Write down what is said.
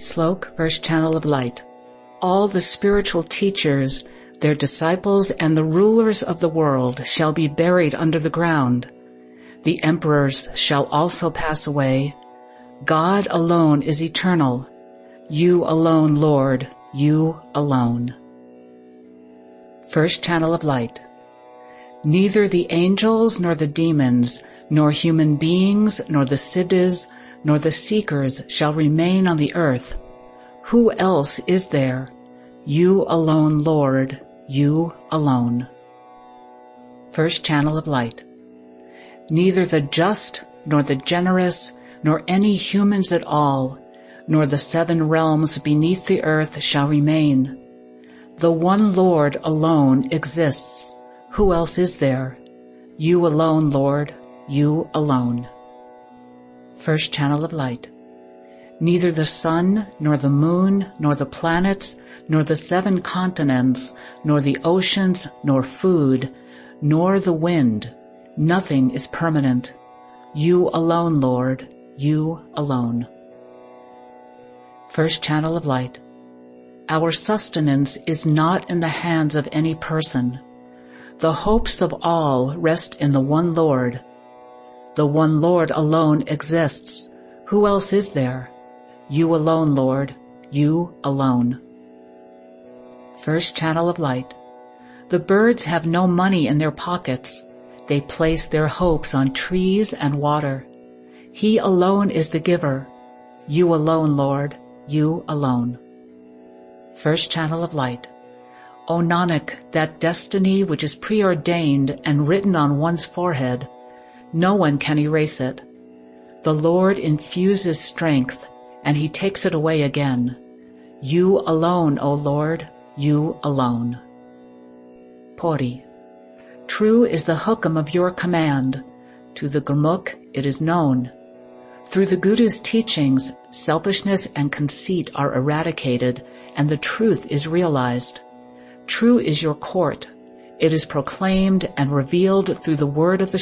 Slok, First Channel of Light. All the spiritual teachers, their disciples, and the rulers of the world shall be buried under the ground. The emperors shall also pass away. God alone is eternal. You alone, Lord, you alone. First Channel of Light. Neither the angels nor the demons, nor human beings, nor the siddhas, nor the seekers shall remain on the earth. Who else is there? You alone, Lord, you alone. First Channel of Light. Neither the just, nor the generous, nor any humans at all, nor the 7 realms beneath the earth shall remain. The one Lord alone exists. Who else is there? You alone, Lord, you alone. First Channel of Light. Neither the sun, nor the moon, nor the planets, nor the 7 continents, nor the oceans, nor food, nor the wind, nothing is permanent. You alone, Lord, you alone. First Channel of Light. Our sustenance is not in the hands of any person. The hopes of all rest in the one Lord. The one Lord alone exists. Who else is there? You alone, Lord, you alone. First Channel of Light. The birds have no money in their pockets. They place their hopes on trees and water. He alone is the giver. You alone, Lord, you alone. First Channel of Light. O Nanak, that destiny which is preordained and written on one's forehead, no one can erase it. The Lord infuses strength, and he takes it away again. You alone, O Lord, you alone. Pori. True is the hukam of your command. To the Gurmukh it is known. Through the Guru's teachings, selfishness and conceit are eradicated, and the truth is realized. True is your court. It is proclaimed and revealed through the word of the